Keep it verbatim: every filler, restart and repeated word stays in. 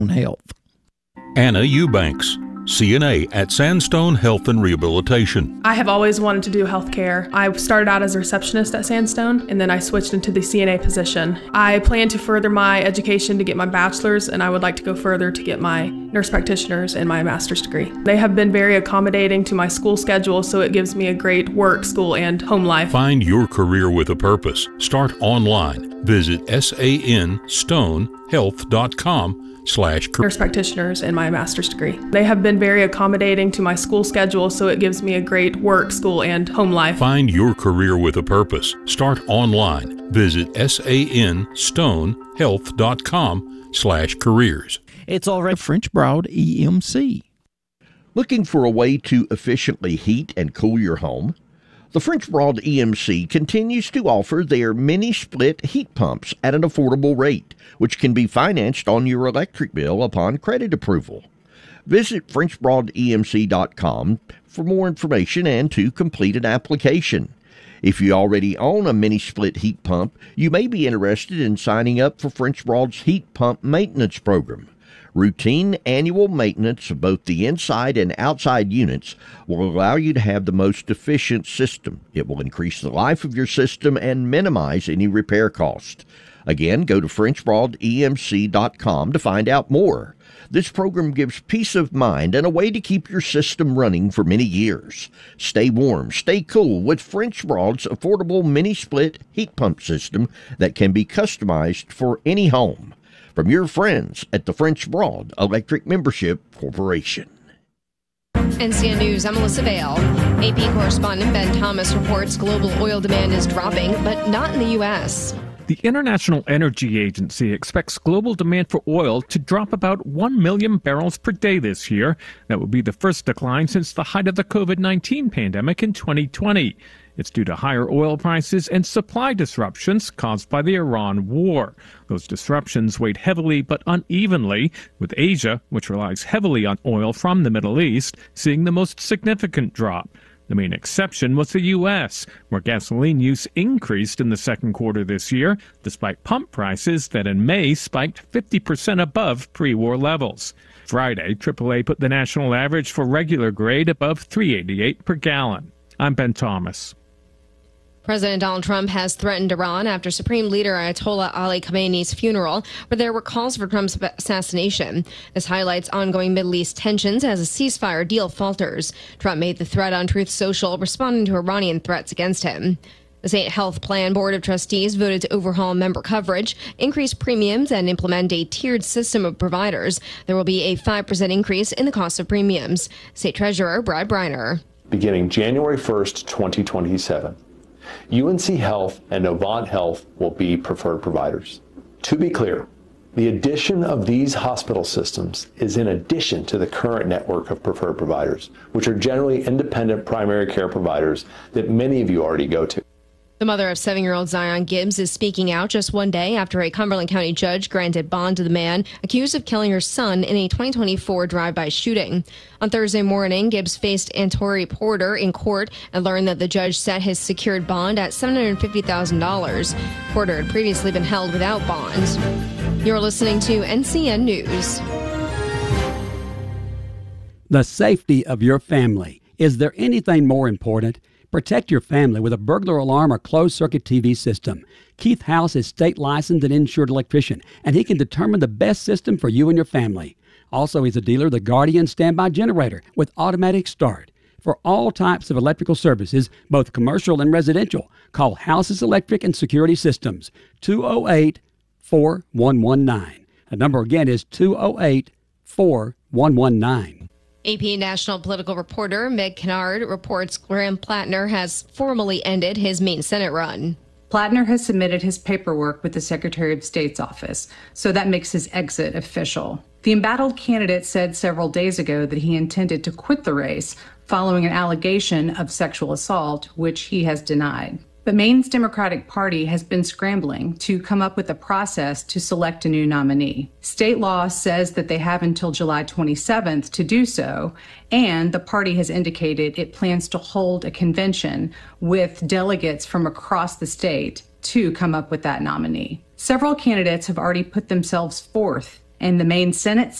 Health. Anna Eubanks, C N A at Sandstone Health and Rehabilitation. I have always wanted to do healthcare. I started out as a receptionist at Sandstone, and then I switched into the C N A position. I plan to further my education to get my bachelor's, and I would like to go further to get my nurse practitioner's and my master's degree. They have been very accommodating to my school schedule, so it gives me a great work, school, and home life. Find your career with a purpose. Start online. Visit san stone health dot com slash nurse practitioners and my master's degree. They have been very accommodating to my school schedule, so it gives me a great work, school, and home life. Find your career with a purpose. Start online. Visit san stone health dot com slash careers. It's already French Broad E M C. Looking for a way to efficiently heat and cool your home? The French Broad E M C continues to offer their mini-split heat pumps at an affordable rate, which can be financed on your electric bill upon credit approval. Visit French Broad E M C dot com for more information and to complete an application. If you already own a mini-split heat pump, you may be interested in signing up for French Broad's heat pump maintenance program. Routine annual maintenance of both the inside and outside units will allow you to have the most efficient system. It will increase the life of your system and minimize any repair cost. Again, go to French Broad E M C dot com to find out more. This program gives peace of mind and a way to keep your system running for many years. Stay warm, stay cool with French Broad's affordable mini-split heat pump system that can be customized for any home. From your friends at the French Broad Electric Membership Corporation. N C N News, I'm Melissa Vale. A P correspondent Ben Thomas reports global oil demand is dropping, but not in the U S. The International Energy Agency expects global demand for oil to drop about one million barrels per day this year. That would be the first decline since the height of the COVID nineteen pandemic in twenty twenty. It's due to higher oil prices and supply disruptions caused by the Iran war. Those disruptions weighed heavily but unevenly, with Asia, which relies heavily on oil from the Middle East, seeing the most significant drop. The main exception was the U S, where gasoline use increased in the second quarter this year, despite pump prices that in May spiked fifty percent above pre-war levels. Friday, triple A put the national average for regular grade above three eighty-eight per gallon. I'm Ben Thomas. President Donald Trump has threatened Iran after Supreme Leader Ayatollah Ali Khamenei's funeral, where there were calls for Trump's assassination. This highlights ongoing Middle East tensions as a ceasefire deal falters. Trump made the threat on Truth Social, responding to Iranian threats against him. The State Health Plan Board of Trustees voted to overhaul member coverage, increase premiums, and implement a tiered system of providers. There will be a five percent increase in the cost of premiums. State Treasurer Brad Briner. Beginning January first, twenty twenty-seven. U N C Health and Novant Health will be preferred providers. To be clear, the addition of these hospital systems is in addition to the current network of preferred providers, which are generally independent primary care providers that many of you already go to. The mother of seven-year-old Zion Gibbs is speaking out just one day after a Cumberland County judge granted bond to the man accused of killing her son in a twenty twenty-four drive-by shooting. On Thursday morning, Gibbs faced Antori Porter in court and learned that the judge set his secured bond at seven hundred fifty thousand dollars. Porter had previously been held without bond. You're listening to N C N News. The safety of your family. Is there anything more important? Protect your family with a burglar alarm or closed-circuit T V system. Keith House is state licensed and insured electrician, and he can determine the best system for you and your family. Also, he's a dealer of the Guardian standby generator with automatic start. For all types of electrical services, both commercial and residential, call House's Electric and Security Systems, two oh eight, four one one nine. The number again is two oh eight, four one one nine. A P national political reporter Meg Kennard reports Graham Plattner has formally ended his Maine Senate run. Plattner has submitted his paperwork with the Secretary of State's office, so that makes his exit official. The embattled candidate said several days ago that he intended to quit the race following an allegation of sexual assault, which he has denied. But Maine's Democratic Party has been scrambling to come up with a process to select a new nominee. State law says that they have until July twenty-seventh to do so, and the party has indicated it plans to hold a convention with delegates from across the state to come up with that nominee. Several candidates have already put themselves forth and the Maine Senate